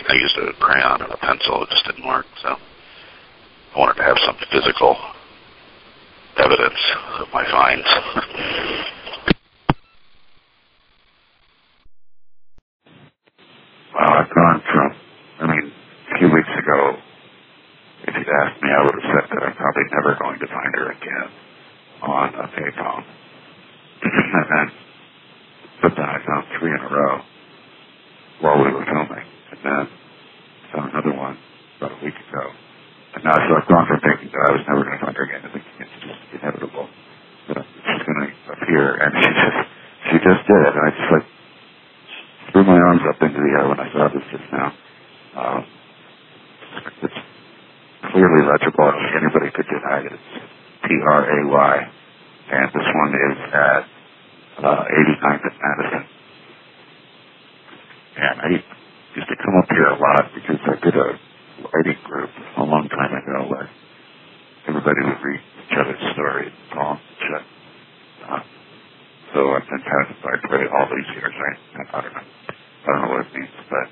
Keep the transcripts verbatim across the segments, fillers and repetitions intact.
think I used a crayon and a pencil. It just didn't work, so I wanted to have some physical evidence of my finds. Well, I've gone from, I mean, a few weeks ago, if you'd asked me, I would have said that I'm probably never going to find her again on a payphone. And then, but then I found three in a row while we were filming. And then found another one about a week ago. And now, so I've gone from thinking that I was never going to find her again to thinking it's just inevitable that she's going to appear. And she just, she just did it. And I just like threw my arms up into the air when I saw this just now. Um, it's clearly legible. I don't think anybody could deny it. It's P R A Y. And this one is at uh, eighty-ninth and Madison. And I used to come up here a lot because I did a writing group a long time ago where everybody would read each other's stories, poems, and shit. Uh, so I've been pacified for all these years. I, I don't know. I don't know what it means, but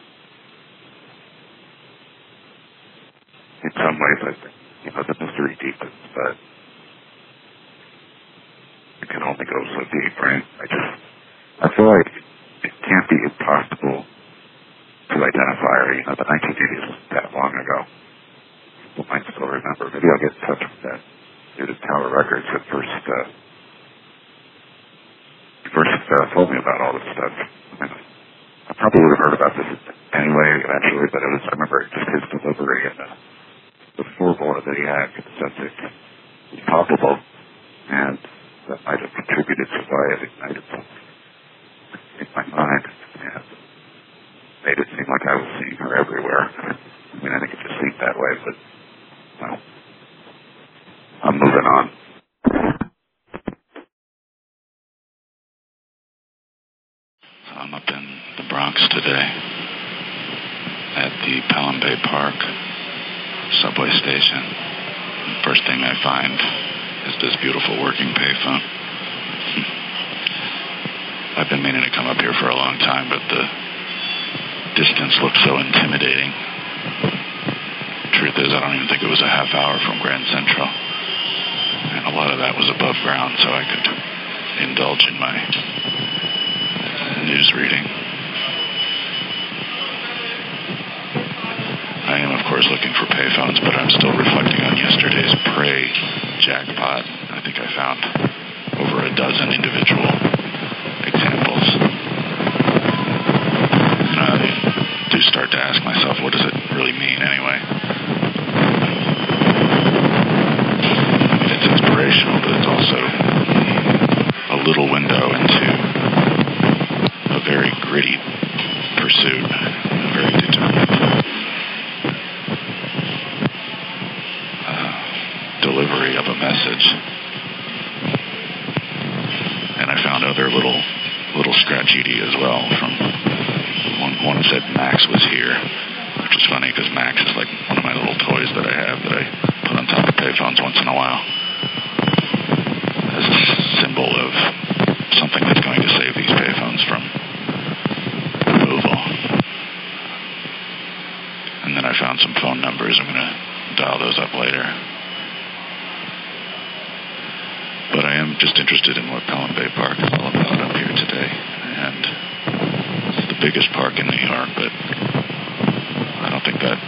in some ways, I think, you know, the mystery deepens, but it can only go so deep, right? I just, I feel like it can't be impossible to identify her. You know, the nineteen eighties was that long ago. People might still remember. Maybe I'll get in touch with that dude at Tower Records that first, uh, first uh, told me about all this stuff. I mean, I probably would have heard about this anyway, eventually, but it was, I remember just his delivery and the, the forward that he had to the subject was palpable, and that might have contributed to why it ignited something in my mind, and made it seem like I was seeing her everywhere. I mean, I think it just seemed that way, but, well, I'm moving on. So I'm up in the Bronx today at the Pelham Bay Park subway station. The first thing I find is this beautiful working payphone. I've been meaning to come up here for a long time, but the distance looked so intimidating. Truth is, I don't even think it was a half hour from Grand Central. And a lot of that was above ground, so I could indulge in my news reading. I am, of course, looking for payphones, but I'm still reflecting on yesterday's Prey jackpot. I think I found over a dozen individual examples. And I do start to ask myself, what does it really mean anyway? I mean, it's inspirational, but it's also a little window into a very gritty pursuit, a very determined uh, delivery of a message. And I found other little little scratchity as well. From one, one said Max was here, which is funny because Max is like one of my little toys that I have that I put on top of payphones once in a while as a symbol of something that's going to save these payphones from removal. And then I found some phone numbers. I'm going to dial those up later. But I am just interested in what Pelham Bay Park is all about up here today. And it's the biggest park in New York, but I don't think that,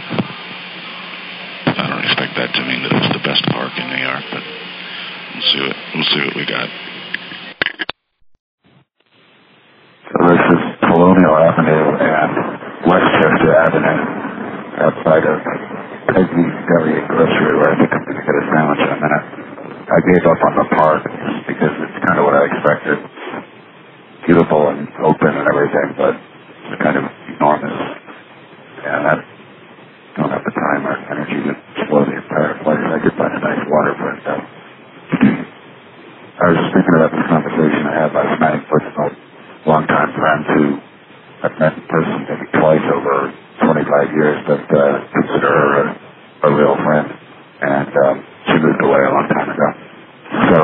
I don't expect that to mean that it's the best park in New York, but we'll see what, we'll see what we got. So this is Colonial Avenue and Westchester Avenue outside of Peggy's Deli and Grocery, where I think I'm going to get a sandwich in a minute. I gave up on the park because it's kind of what I expected. Beautiful and open and everything, but it's kind of enormous. And I don't have the time or energy to explore the entire place. I could find a nice waterfront though. I was just thinking about this conversation I had last night with a longtime friend who I've met in person maybe twice over twenty-five years, but uh, consider her a, a real friend. And um, she moved away a long time ago. So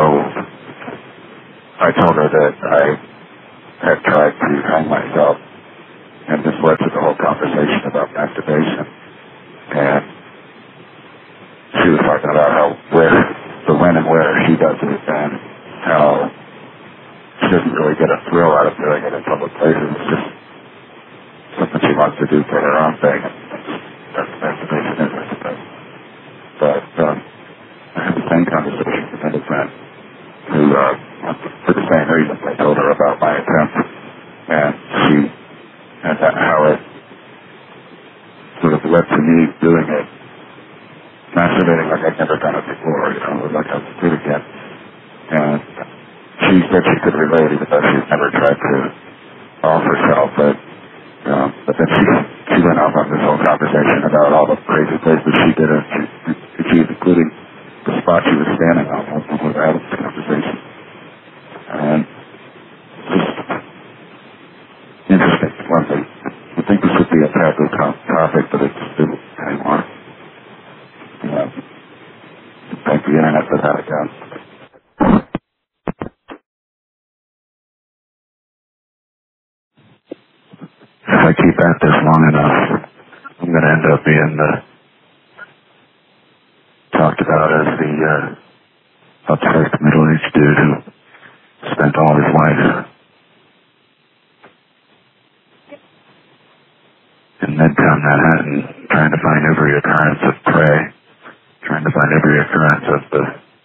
I told her that I had tried to hang myself and this led to the whole conversation about masturbation. And she was talking about how where, the when and where she does it, and how she doesn't really get a thrill out of doing it in public places. It's just something she wants to do for her own thing. That's what masturbation is, I suppose. But um, I had the same conversation with another friend who, uh, for the same reasons, I told her about my attempt, and she, and that, how it sort of led to me doing it, masturbating like I'd never done it before, you know, like I was a kid again. And she said she could relate, even though she's never tried to off herself, but, um, but then she, she went off on this whole conversation about all the crazy places she did it, she, she, including the spot she was standing on when we were having this conversation. And just interesting. One thing, I think this would be a taboo topic, but it's still anymore. Yeah. Thank the internet for that again. If I keep at this long enough, I'm going to end up being uh, talked about as the uh, obsessed middle-aged dude who spent all his life in Midtown Manhattan trying to find every occurrence of prey, trying to find every occurrence of the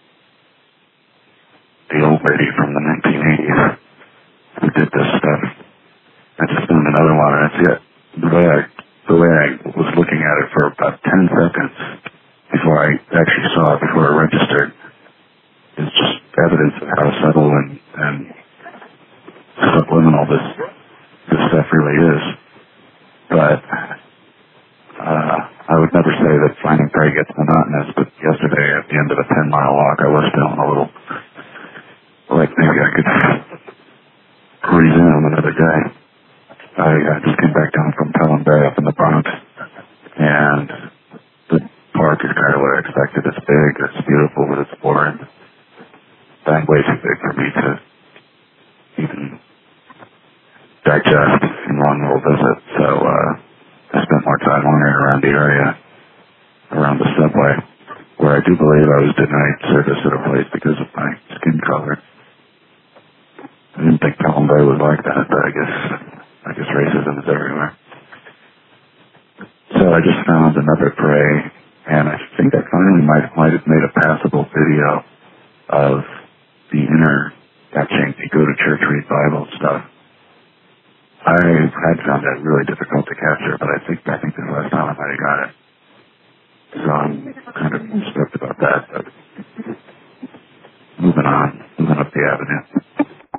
the old lady from the nineteen eighties who did this stuff. I just found another one, and it's yet the way I the way I was looking at it for about ten seconds before I actually saw it, before it registered, is just evidence of how subtle and, and subliminal this this stuff really is. But uh, I would never say that finding prey gets monotonous. But yesterday, at the end of a ten mile walk, I was feeling a little like maybe I could resume another day. I, I just came back down from Pelham Bay up in the Bronx, and the park is kind of what I expected. It's big, it's beautiful, but it's boring. That's way too big for me to even digest in one little visit. So uh, I spent more time wandering around the area, around the subway, where I do believe I was denied service at a place because of my skin color. I didn't think Pelham Bay was like that, but I guess I guess racism is everywhere. So I just found another prey, and I think I finally might might have made a passable video of the inner etching, the go to church, read Bible stuff. I had found that really difficult to capture, but I think I think this last time I might have got it. So I'm kind of stoked about that. But moving on, moving up the avenue.